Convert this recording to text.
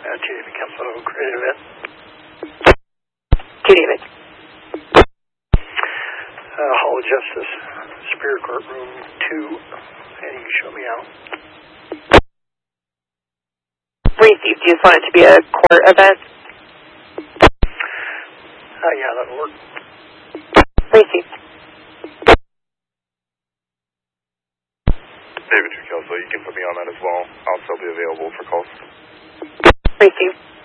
David Kempo, creative event. To David. Hall of Justice, Superior Court, room 2. And you can show me out. Received. You just want it to be a court event? Yeah, that'll work. Received. David Kelso, you can put me on that as well. I'll still be available for calls. Received.